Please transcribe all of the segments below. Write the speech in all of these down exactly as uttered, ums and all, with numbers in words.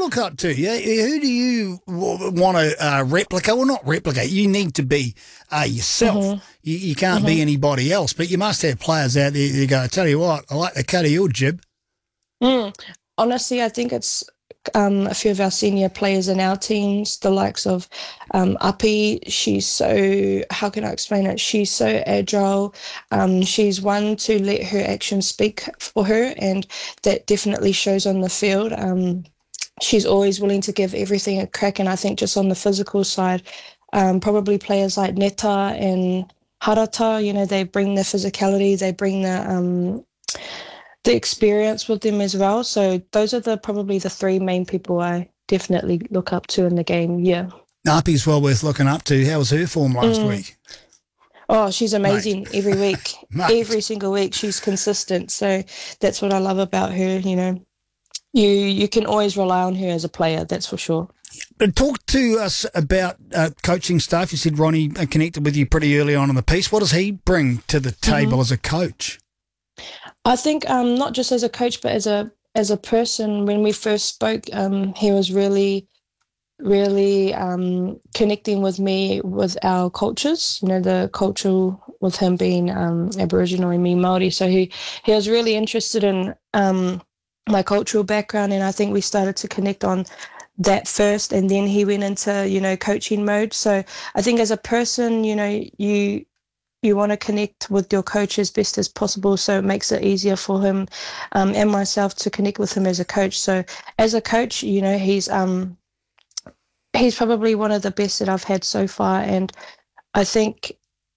look up to? Yeah, who do you w- want to uh, replicate? Well, not replicate. You need to be uh, yourself. Mm-hmm. You, you can't mm-hmm. be anybody else. But you must have players out there that go, I tell you what, I like the cut of your jib. Mm. Honestly, I think it's um, a few of our senior players in our teams, the likes of um, Api. She's so, how can I explain it? She's so agile. Um, she's one to let her actions speak for her, and that definitely shows on the field. Um, she's always willing to give everything a crack, and I think just on the physical side, um, probably players like Neta and Harata, you know, they bring the physicality, they bring the um, the experience with them as well. So those are the probably the three main people I definitely look up to in the game. Yeah. Napi's well worth looking up to. How was her form last Mm. week? Oh, she's amazing. Mate. Every week. Mate. Every single week she's consistent. So that's what I love about her, you know. You you can always rely on her as a player, that's for sure. Talk to us about uh, coaching staff. You said Ronnie uh, connected with you pretty early on in the piece. What does he bring to the table Mm-hmm. as a coach? I think um, not just as a coach, but as a as a person. When we first spoke, um, he was really, really um, connecting with me with our cultures. You know, the culture with him being um, Aboriginal and me Māori. So he he was really interested in um, my cultural background, and I think we started to connect on that first, and then he went into, you know, coaching mode. So I think as a person, you know, you you want to connect with your coach as best as possible, so it makes it easier for him um, and myself to connect with him as a coach. So as a coach, you know, he's um he's probably one of the best that I've had so far, and I think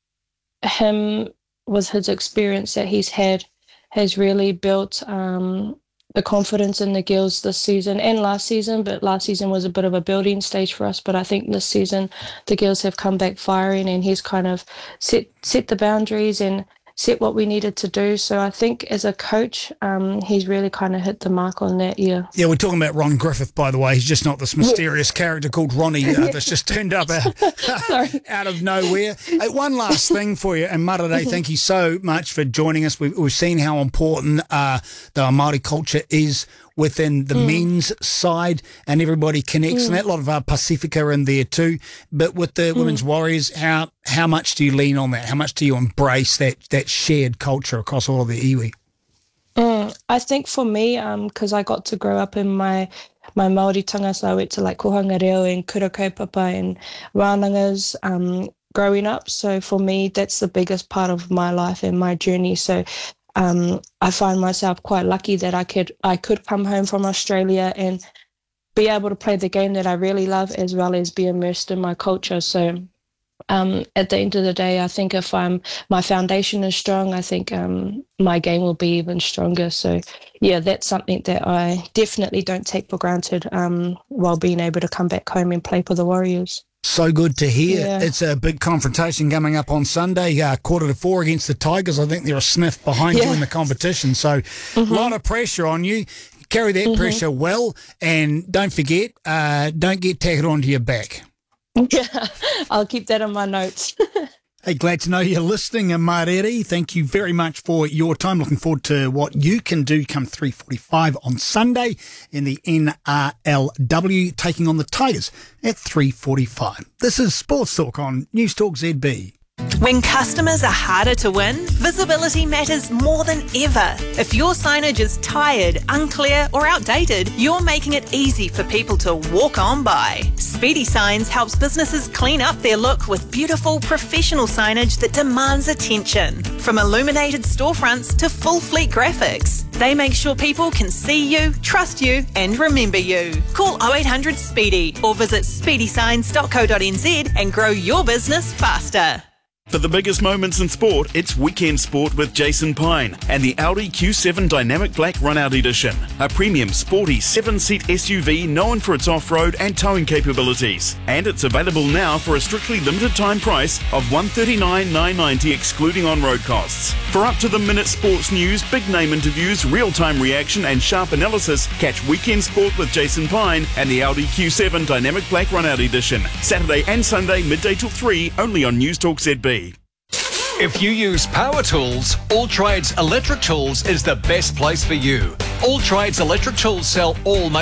him with his experience that he's had has really built um the confidence in the girls this season and last season, but last season was a bit of a building stage for us. But I think this season the girls have come back firing, and he's kind of set set the boundaries and set what we needed to do. So I think as a coach, um, he's really kind of hit the mark on that year. Yeah, we're talking about Ron Griffith, by the way. He's just not this mysterious yeah. character called Ronnie uh, that's just turned up out, out of nowhere. Hey, one last thing for you, and Marare, thank you so much for joining us. We've, we've seen how important uh, the Māori culture is within the mm. men's side, and everybody connects, mm. and that, a lot of our Pacifica in there too. But with the mm. women's warriors, how how much do you lean on that? How much do you embrace that that shared culture across all of the iwi? Mm, I think for me, because um, I got to grow up in my my Māori tanga, so I went to like Kohanga Reo and Kura Kaupapa and Rānangas um, growing up. So for me, that's the biggest part of my life and my journey. So Um, I find myself quite lucky that I could I could come home from Australia and be able to play the game that I really love, as well as be immersed in my culture. So um, at the end of the day, I think if I'm my foundation is strong, I think um, my game will be even stronger. So yeah, that's something that I definitely don't take for granted um, while being able to come back home and play for the Warriors. So good to hear. Yeah. It's a big confrontation coming up on Sunday, uh, quarter to four against the Tigers. I think they're a sniff behind yeah. you in the competition. So mm-hmm. a lot of pressure on you. Carry that mm-hmm. pressure well, and don't forget, uh, don't get tackled onto your back. Yeah, I'll keep that in my notes. Hey, glad to know you're listening, Marere. Thank you very much for your time. Looking forward to what you can do come three forty-five on Sunday in the N R L W, taking on the Tigers at three forty-five. This is Sports Talk on News Talk Z B. When customers are harder to win, visibility matters more than ever. If your signage is tired, unclear or outdated, you're making it easy for people to walk on by. Speedy Signs helps businesses clean up their look with beautiful, professional signage that demands attention. From illuminated storefronts to full fleet graphics, they make sure people can see you, trust you and remember you. Call oh eight hundred SPEEDY or visit speedy signs dot co dot n z and grow your business faster. For the biggest moments in sport, it's Weekend Sport with Jason Pine and the Audi Q seven Dynamic Black Runout Edition, a premium sporty seven-seat S U V known for its off-road and towing capabilities. And it's available now for a strictly limited time price of one hundred thirty-nine thousand nine hundred ninety dollars excluding on-road costs. For up-to-the-minute sports news, big-name interviews, real-time reaction and sharp analysis, catch Weekend Sport with Jason Pine and the Audi Q seven Dynamic Black Runout Edition. Saturday and Sunday, midday till three, only on News Talk Z B. If you use power tools, All Trades Electric Tools is the best place for you. All Trades Electric Tools sell all